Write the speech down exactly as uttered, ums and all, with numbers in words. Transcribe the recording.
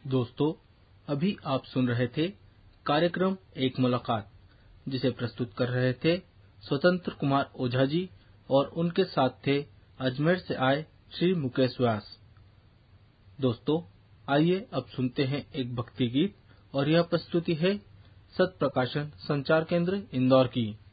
दोस्तों, अभी आप सुन रहे थे कार्यक्रम एक मुलाकात, जिसे प्रस्तुत कर रहे थे स्वतंत्र कुमार ओझा जी और उनके साथ थे अजमेर से आए श्री मुकेश व्यास। दोस्तों, आइए अब सुनते हैं एक भक्ति गीत और यह प्रस्तुति है सत प्रकाशन संचार केंद्र इंदौर की।